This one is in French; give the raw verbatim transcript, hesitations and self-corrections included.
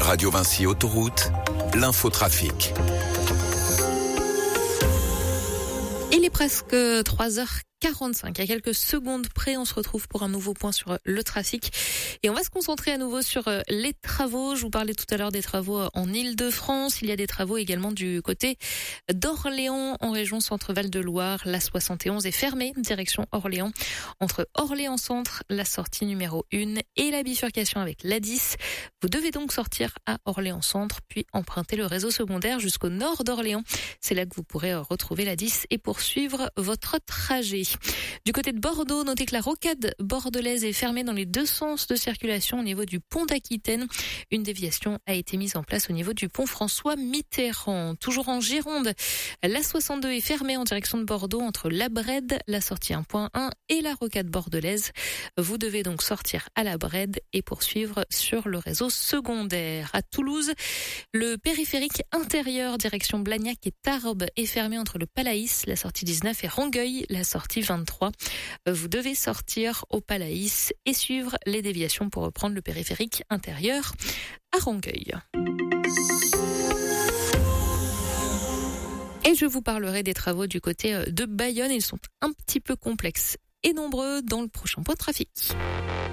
Radio Vinci Autoroute, l'infotrafic. Il est presque trois heures quarante-cinq. À quelques secondes près, on se retrouve pour un nouveau point sur le trafic. Et on va se concentrer à nouveau sur les travaux. Je vous parlais tout à l'heure des travaux en Île-de-France. Il y a des travaux également du côté d'Orléans, en région Centre-Val de Loire. La soixante et onze est fermée, direction Orléans. Entre Orléans-Centre, la sortie numéro un et la bifurcation avec l'A dix. Vous devez donc sortir à Orléans-Centre, puis emprunter le réseau secondaire jusqu'au nord d'Orléans. C'est là que vous pourrez retrouver l'A dix et poursuivre votre trajet. Du côté de Bordeaux, notez que la rocade bordelaise est fermée dans les deux sens de circulation au niveau du pont d'Aquitaine. Une déviation a été mise en place au niveau du pont François Mitterrand. Toujours en Gironde, la soixante-deux est fermée en direction de Bordeaux entre la Brède, la sortie un point un et la rocade bordelaise. Vous devez donc sortir à la Brède et poursuivre sur le réseau secondaire. À Toulouse, le périphérique intérieur direction Blagnac et Tarbes est fermé entre le Palaïs, la sortie dix-neuf et Rangueil, la sortie vingt-trois. Vous devez sortir au Palaïs et suivre les déviations pour reprendre le périphérique intérieur à Rangueil. Et je vous parlerai des travaux du côté de Bayonne. Ils sont un petit peu complexes et nombreux dans le prochain point de trafic.